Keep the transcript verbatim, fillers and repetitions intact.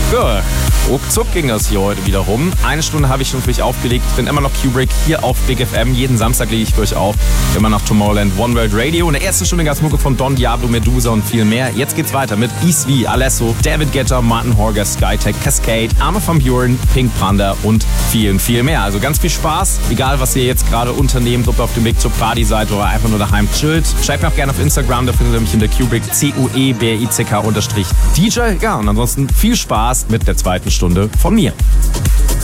Ja, ruckzuck ging das hier heute wieder rum. Eine Stunde habe ich schon für euch aufgelegt. Ich bin immer noch Kubrick hier auf Big F M. Jeden Samstag lege ich für euch auf. Immer noch Tomorrowland One World Radio. In der ersten Stunde gab es Mucke von Don Diablo, Medusa und viel mehr. Jetzt geht's weiter mit Easy, Alesso, David Guetta, Martin Horger, Skytech, Cascade, Armin van Buuren, Pink Panda und vielen, viel mehr. Also ganz viel Spaß. Egal, was ihr jetzt gerade unternehmt, ob ihr auf dem Weg zur Party seid oder einfach nur daheim chillt. Schreibt mir auch gerne auf Instagram. Da findet ihr mich in der Kubrick, C U E B R I C K unterstrich D J. Ja, und ansonsten viel Spaß mit der zweiten Stunde von mir.